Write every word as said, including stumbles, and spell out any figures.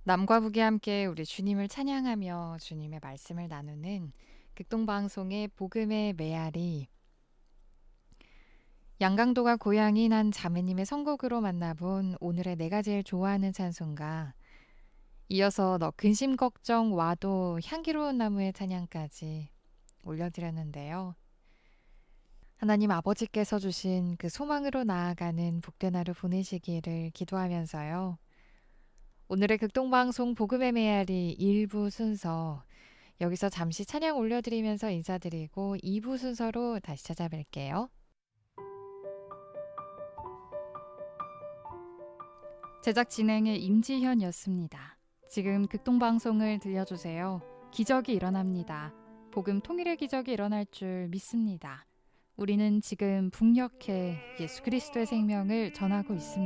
남과 북이 함께 우리 주님을 찬양하며 주님의 말씀을 나누는 극동방송의 복음의 메아리. 양강도가 고향인 한 자매님의 선곡으로 만나본 오늘의 내가 제일 좋아하는 찬송가, 이어서 너 근심 걱정 와도 향기로운 나무의 찬양까지 올려드렸는데요. 하나님 아버지께서 주신 그 소망으로 나아가는 복된 하루 보내시기를 기도하면서요. 오늘의 극동방송 복음의 메아리 일 부 순서, 여기서 잠시 찬양 올려드리면서 인사드리고 이 부 순서로 다시 찾아뵐게요. 제작 진행의 임지현이었습니다. 지금 극동방송을 들려주세요. 기적이 일어납니다. 복음 통일의 기적이 일어날 줄 믿습니다. 우리는 지금 북녘에 예수 그리스도의 생명을 전하고 있습니다.